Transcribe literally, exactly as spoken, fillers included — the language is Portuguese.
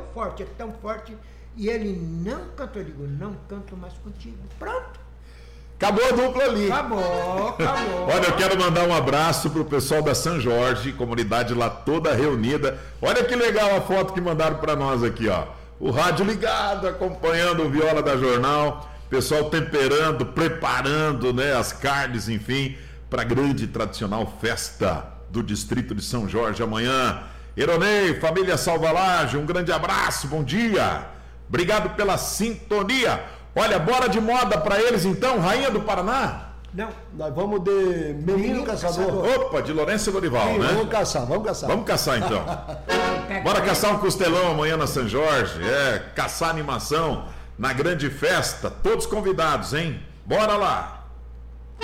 forte, é tão forte. E ele não canta, eu digo, não canto mais contigo. Pronto. Acabou a dupla ali. Acabou, acabou. Olha, eu quero mandar um abraço pro pessoal da São Jorge, comunidade lá toda reunida. Olha que legal a foto que mandaram para nós aqui, ó. O rádio ligado, acompanhando o Viola da Jornal. Pessoal temperando, preparando, né, as carnes, enfim, para a grande e tradicional festa do Distrito de São Jorge amanhã. Ironei, família Salvalage, um grande abraço, bom dia. Obrigado pela sintonia. Olha, bora de moda para eles então, Rainha do Paraná? Não, nós vamos de Menino, Menino Caçador. Caçador. Opa, de Lourenço Lorival, né? Vamos caçar, vamos caçar. Vamos caçar então. Bora caçar um costelão amanhã na São Jorge. É, caçar animação na grande festa. Todos convidados, hein? Bora lá.